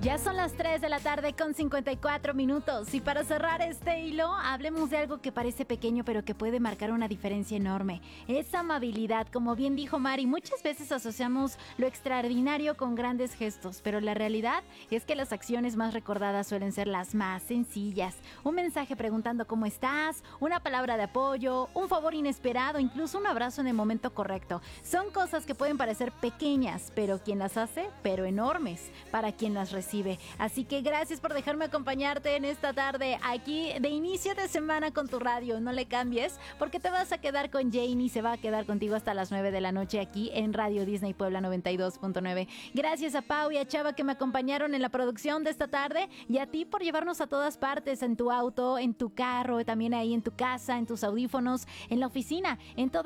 Ya son las 3 de la tarde con 54 minutos y para cerrar este hilo, hablemos de algo que parece pequeño pero que puede marcar una diferencia enorme. Es amabilidad, como bien dijo Mari, muchas veces asociamos lo extraordinario con grandes gestos, pero la realidad es que las acciones más recordadas suelen ser las más sencillas. Un mensaje preguntando cómo estás, una palabra de apoyo, un favor inesperado, incluso un abrazo en el momento correcto. Son cosas que pueden parecer pequeñas, pero quien las hace, pero enormes para quien las recibe. Así que gracias por dejarme acompañarte en esta tarde aquí de inicio de semana con tu radio. No le cambies porque te vas a quedar con Janie, se va a quedar contigo hasta las 9 de la noche aquí en Radio Disney Puebla 92.9. Gracias a Pau y a Chava que me acompañaron en la producción de esta tarde y a ti por llevarnos a todas partes, en tu auto, en tu carro, también ahí en tu casa, en tus audífonos, en la oficina, en todo